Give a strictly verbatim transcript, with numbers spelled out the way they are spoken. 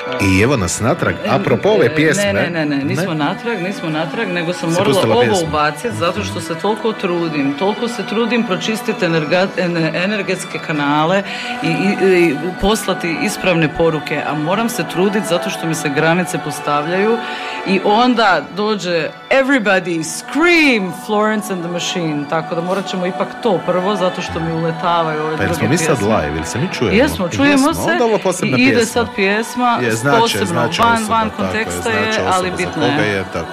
I evo nas natrag, apropo ove pjesme. Ne, ne, ne, ne, nismo ne? natrag, nismo natrag, nego sam Se morala ovo pjesmu. ubaciti zato što se toliko trudim, toliko se trudim pročistiti energa, energetske kanale i, i, i poslati ispravne poruke, a moram se truditi zato što mi se granice postavljaju i onda dođe everybody scream Florence and the Machine, tako da morat ćemo ipak to prvo zato što mi uletavaju ove pa druge smo mi pjesme. sad live, ili se mi čujemo? Jesmo, čujemo Jesmo. se i ide pjesma. sad pjesma je, znači, posebno znači van, osoba, van tako konteksta je, je, znači ali osoba, bitno za koga je. je tako.